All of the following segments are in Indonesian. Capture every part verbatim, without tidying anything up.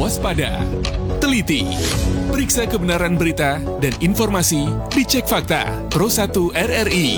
waspada, teliti, periksa kebenaran berita dan informasi, dicek fakta. Pro satu R R I.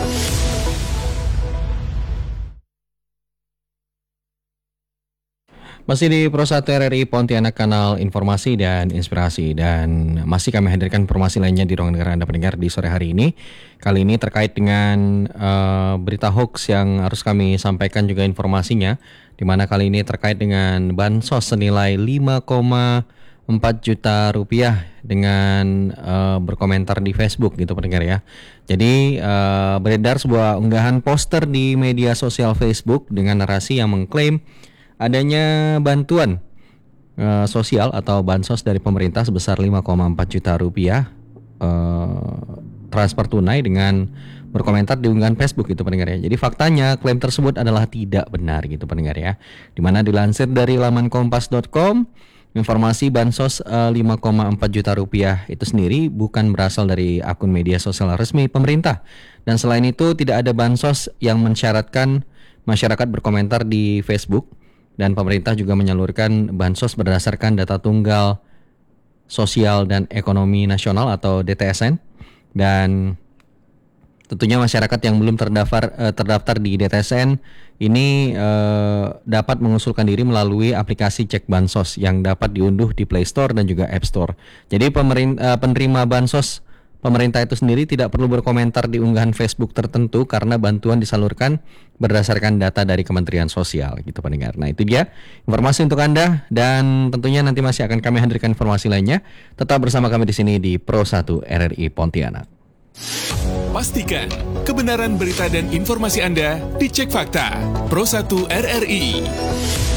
Masih di Pro satu R R I Pontianak, kanal informasi dan inspirasi, dan masih kami hadirkan informasi lainnya di ruang dengar Anda pendengar di sore hari ini. Kali ini terkait dengan uh, berita hoax yang harus kami sampaikan juga informasinya, di mana kali ini terkait dengan bansos senilai lima koma empat juta rupiah dengan uh, berkomentar di Facebook gitu pendengar ya. Jadi uh, beredar sebuah unggahan poster di media sosial Facebook dengan narasi yang mengklaim adanya bantuan uh, sosial atau bansos dari pemerintah sebesar lima koma empat juta rupiah uh, transfer tunai, dengan berkomentar di unggahan Facebook gitu pendengar ya. Jadi faktanya klaim tersebut adalah tidak benar gitu pendengar ya. Dimana dilansir dari laman kompas dot com, informasi bansos uh, lima koma empat juta rupiah itu sendiri bukan berasal dari akun media sosial resmi pemerintah. Dan selain itu tidak ada bansos yang mensyaratkan masyarakat berkomentar di Facebook. Dan pemerintah juga menyalurkan bansos berdasarkan data tunggal sosial dan ekonomi nasional atau D T S N. Dan tentunya masyarakat yang belum terdaftar eh, terdaftar di D T S N ini eh, dapat mengusulkan diri melalui aplikasi Cek Bansos yang dapat diunduh di Play Store dan juga App Store. Jadi pemerintah, eh, penerima bansos pemerintah itu sendiri tidak perlu berkomentar di unggahan Facebook tertentu karena bantuan disalurkan berdasarkan data dari Kementerian Sosial gitu pendengar. Nah itu dia informasi untuk Anda, dan tentunya nanti masih akan kami hadirkan informasi lainnya. Tetap bersama kami di sini di Pro satu R R I Pontianak. Pastikan kebenaran berita dan informasi Anda dicek fakta. Pro satu R R I.